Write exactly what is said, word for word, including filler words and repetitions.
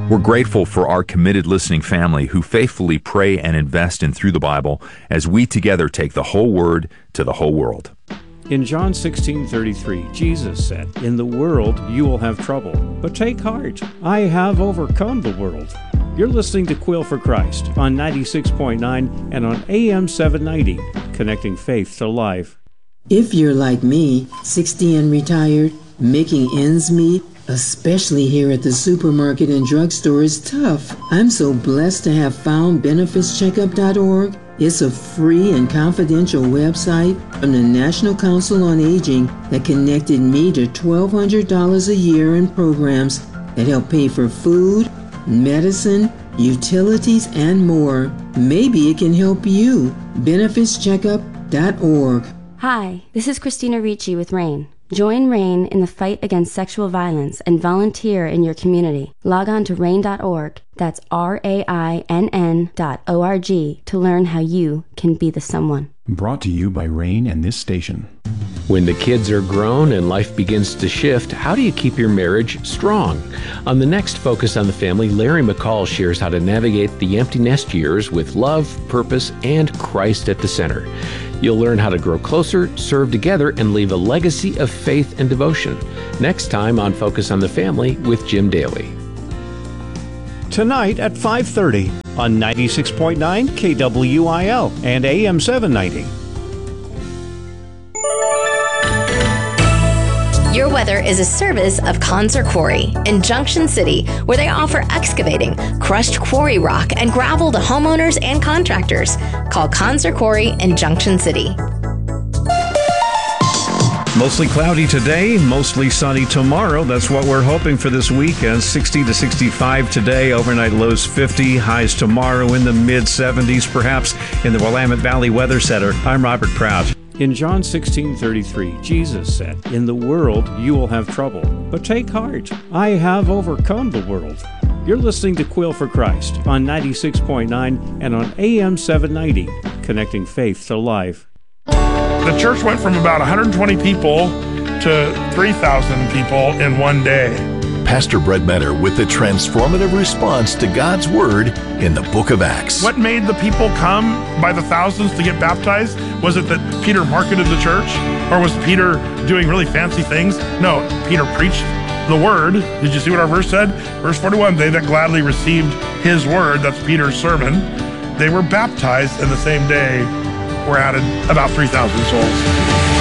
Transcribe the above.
We're grateful for our committed listening family who faithfully pray and invest in Through the Bible as we together take the whole Word to the whole world. In John sixteen thirty-three, Jesus said, "In the world you will have trouble, but take heart, I have overcome the world." You're listening to Quill for Christ on ninety-six point nine and on A M seven ninety, connecting faith to life. If you're like me, sixty and retired, making ends meet, especially here at the supermarket and drugstore, is tough. I'm so blessed to have found benefits checkup dot org. It's a free and confidential website from the National Council on Aging that connected me to twelve hundred dollars a year in programs that help pay for food, medicine, utilities, and more. Maybe it can help you. benefits checkup dot org. Hi, this is Christina Ricci with RAIN. Join RAIN in the fight against sexual violence and volunteer in your community. Log on to rain dot org, that's R A I N N dot O R G, to learn how you can be the someone. Brought to you by RAIN and this station. When the kids are grown and life begins to shift, how do you keep your marriage strong? On the next Focus on the Family, Larry McCall shares how to navigate the empty nest years with love, purpose, and Christ at the center. You'll learn how to grow closer, serve together, and leave a legacy of faith and devotion. Next time on Focus on the Family with Jim Daly. Tonight at five thirty on ninety-six point nine K W I L and A M seven ninety. Your Weather is a service of Concert Quarry in Junction City, where they offer excavating, crushed quarry rock, and gravel to homeowners and contractors. Call Concert Quarry in Junction City. Mostly cloudy today, mostly sunny tomorrow. That's what we're hoping for this weekend. sixty to sixty-five today, overnight lows fifty, highs tomorrow in the mid seventies, perhaps in the Willamette Valley Weather Center. I'm Robert Prout. In John sixteen thirty-three, Jesus said, "In the world you will have trouble, but take heart, I have overcome the world." You're listening to Quill for Christ on ninety-six point nine and on A M seven ninety, connecting faith to life. The church went from about one hundred twenty people to three thousand people in one day. Pastor Brett Metter with the transformative response to God's Word in the book of Acts. What made the people come by the thousands to get baptized? Was it that Peter marketed the church? Or was Peter doing really fancy things? No, Peter preached the Word. Did you see what our verse said? Verse forty-one, they that gladly received his word, that's Peter's sermon, they were baptized, and the same day were added about three thousand souls.